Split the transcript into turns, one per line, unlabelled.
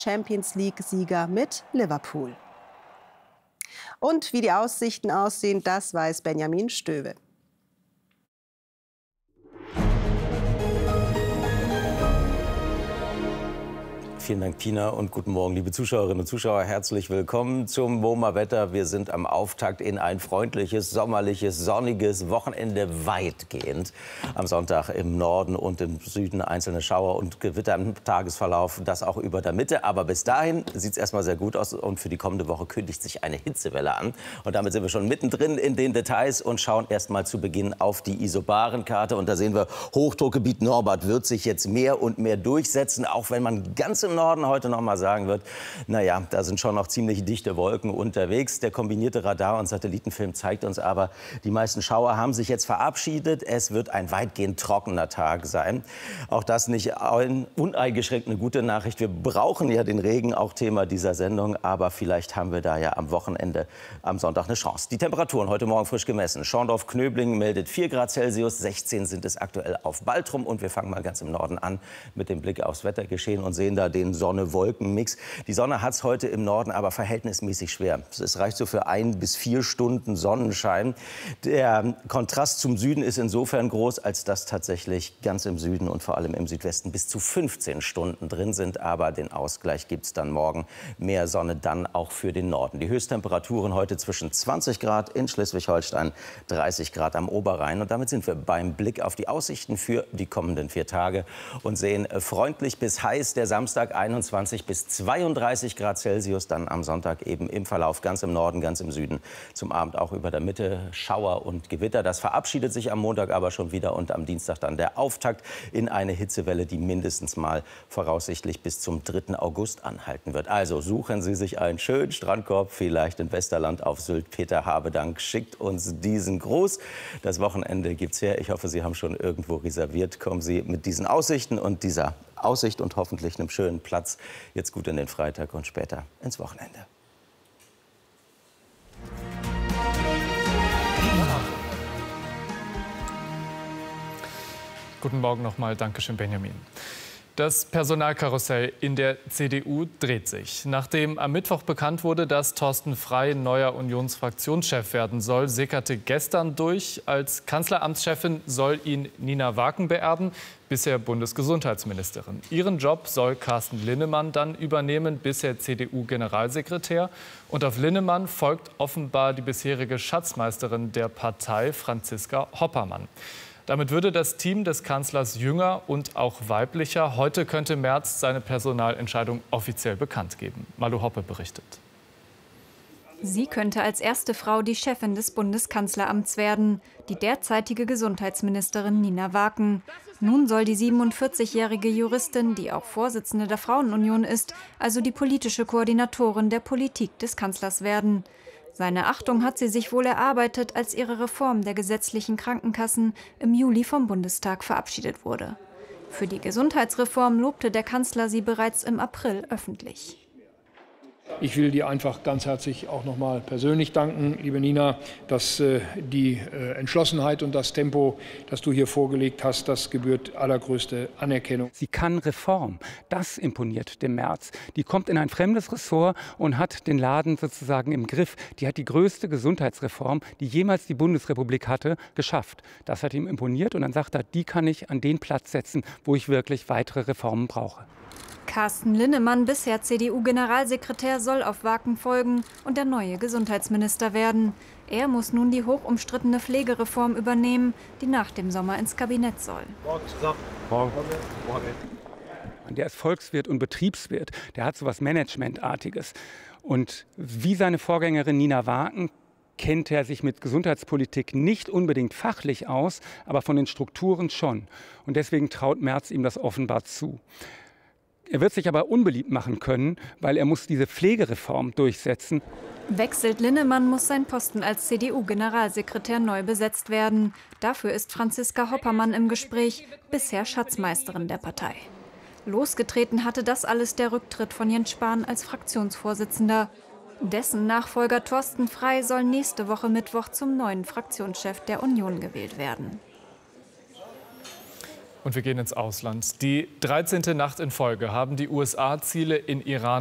Champions-League-Sieger mit Liverpool. Und wie die Aussichten aussehen, das weiß Benjamin Stöwe.
Vielen Dank, Pina, und guten Morgen, liebe Zuschauerinnen und Zuschauer. Herzlich willkommen zum MoMA Wetter. Wir sind am Auftakt in ein freundliches, sommerliches, sonniges Wochenende weitgehend. Am Sonntag im Norden und im Süden einzelne Schauer und Gewitter im Tagesverlauf, das auch über der Mitte. Aber bis dahin sieht es erstmal sehr gut aus und für die kommende Woche kündigt sich eine Hitzewelle an. Und damit sind wir schon mittendrin in den Details und schauen erstmal zu Beginn auf die Isobarenkarte. Und da sehen wir, Hochdruckgebiet Norbert wird sich jetzt mehr und mehr durchsetzen, auch wenn man ganz im Norden heute noch mal sagen wird, naja, da sind schon noch ziemlich dichte Wolken unterwegs. Der kombinierte Radar- und Satellitenfilm zeigt uns aber, die meisten Schauer haben sich jetzt verabschiedet. Es wird ein weitgehend trockener Tag sein. Auch das nicht uneingeschränkt eine gute Nachricht. Wir brauchen ja den Regen, auch Thema dieser Sendung. Aber vielleicht haben wir da ja am Wochenende, am Sonntag, eine Chance. Die Temperaturen heute Morgen frisch gemessen. Schorndorf-Knöblingen meldet 4 Grad Celsius, 16 sind es aktuell auf Baltrum. Und wir fangen mal ganz im Norden an mit dem Blick aufs Wettergeschehen und sehen da den Sonne-Wolken-Mix. Die Sonne hat es heute im Norden aber verhältnismäßig schwer. Es reicht so für 1 bis 4 Stunden Sonnenschein. Der Kontrast zum Süden ist insofern groß, als dass tatsächlich ganz im Süden und vor allem im Südwesten bis zu 15 Stunden drin sind. Aber den Ausgleich gibt es dann morgen. Mehr Sonne dann auch für den Norden. Die Höchsttemperaturen heute zwischen 20 Grad in Schleswig-Holstein, 30 Grad am Oberrhein. Und damit sind wir beim Blick auf die Aussichten für die kommenden 4 Tage und sehen freundlich bis heiß der Samstag, 21 bis 32 Grad Celsius, dann am Sonntag eben im Verlauf ganz im Norden, ganz im Süden, zum Abend auch über der Mitte Schauer und Gewitter. Das verabschiedet sich am Montag aber schon wieder und am Dienstag dann der Auftakt in eine Hitzewelle, die mindestens mal voraussichtlich bis zum 3. August anhalten wird. Also suchen Sie sich einen schönen Strandkorb, vielleicht in Westerland auf Sylt. Peter Habedank schickt uns diesen Gruß. Das Wochenende gibt's her. Ich hoffe, Sie haben schon irgendwo reserviert. Kommen Sie mit diesen Aussichten und dieser Aussicht und hoffentlich einem schönen Platz jetzt gut in den Freitag und später ins Wochenende.
Guten Morgen nochmal. Dankeschön, Benjamin. Das Personalkarussell in der CDU dreht sich. Nachdem am Mittwoch bekannt wurde, dass Thorsten Frey neuer Unionsfraktionschef werden soll, sickerte gestern durch, als Kanzleramtschefin soll ihn Nina Waken beerben, bisher Bundesgesundheitsministerin. Ihren Job soll Carsten Linnemann dann übernehmen, bisher CDU-Generalsekretär. Und auf Linnemann folgt offenbar die bisherige Schatzmeisterin der Partei, Franziska Hoppermann. Damit würde das Team des Kanzlers jünger und auch weiblicher. Heute könnte Merz seine Personalentscheidung offiziell bekannt geben. Malu Hoppe berichtet.
Sie könnte als erste Frau die Chefin des Bundeskanzleramts werden, die derzeitige Gesundheitsministerin Nina Waken. Nun soll die 47-jährige Juristin, die auch Vorsitzende der Frauenunion ist, also die politische Koordinatorin der Politik des Kanzlers werden. Seine Achtung hat sie sich wohl erarbeitet, als ihre Reform der gesetzlichen Krankenkassen im Juli vom Bundestag verabschiedet wurde. Für die Gesundheitsreform lobte der Kanzler sie bereits im April öffentlich.
Ich will dir einfach ganz herzlich auch noch mal persönlich danken, liebe Nina, dass die Entschlossenheit und das Tempo, das du hier vorgelegt hast, das gebührt allergrößte Anerkennung.
Sie kann Reform. Das imponiert dem Merz. Die kommt in ein fremdes Ressort und hat den Laden sozusagen im Griff. Die hat die größte Gesundheitsreform, die jemals die Bundesrepublik hatte, geschafft. Das hat ihm imponiert und dann sagt er, die kann ich an den Platz setzen, wo ich wirklich weitere Reformen brauche.
Carsten Linnemann, bisher CDU-Generalsekretär, soll auf Waken folgen und der neue Gesundheitsminister werden. Er muss nun die hochumstrittene Pflegereform übernehmen, die nach dem Sommer ins Kabinett soll.
Der ist Volkswirt und Betriebswirt. Der hat so was Managementartiges. Und wie seine Vorgängerin Nina Waken kennt er sich mit Gesundheitspolitik nicht unbedingt fachlich aus, aber von den Strukturen schon. Und deswegen traut Merz ihm das offenbar zu. Er wird sich aber unbeliebt machen können, weil er muss diese Pflegereform durchsetzen.
Wechselt Linnemann, muss sein Posten als CDU-Generalsekretär neu besetzt werden. Dafür ist Franziska Hoppermann im Gespräch, bisher Schatzmeisterin der Partei. Losgetreten hatte das alles der Rücktritt von Jens Spahn als Fraktionsvorsitzender. Dessen Nachfolger Thorsten Frey soll nächste Woche Mittwoch zum neuen Fraktionschef der Union gewählt werden.
Und wir gehen ins Ausland. Die 13. Nacht in Folge haben die USA Ziele in Iran